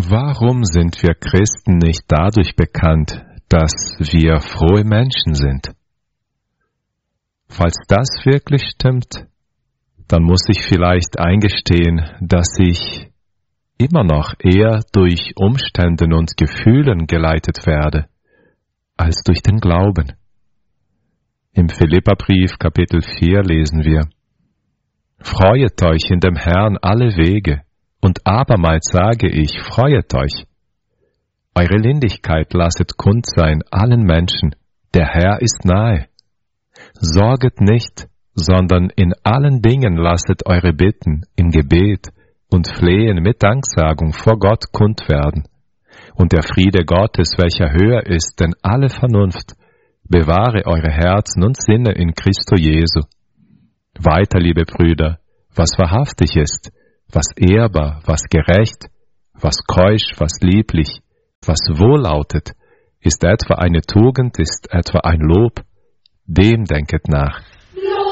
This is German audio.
Warum sind wir Christen nicht dadurch bekannt, dass wir frohe Menschen sind? Falls das wirklich stimmt, dann muss ich vielleicht eingestehen, dass ich immer noch eher durch Umständen und Gefühlen geleitet werde, als durch den Glauben. Im Philipperbrief Kapitel 4 lesen wir: Freuet euch in dem Herrn alle Wege, und abermals sage ich, freuet euch. Eure Lindigkeit lasset kund sein allen Menschen, der Herr ist nahe. Sorget nicht, sondern in allen Dingen lasset eure Bitten im Gebet und Flehen mit Danksagung vor Gott kund werden. Und der Friede Gottes, welcher höher ist denn alle Vernunft, bewahre eure Herzen und Sinne in Christo Jesu. Weiter, liebe Brüder, was wahrhaftig ist, was ehrbar, was gerecht, was keusch, was lieblich, was wohllautet, ist etwa eine Tugend, ist etwa ein Lob, dem denket nach.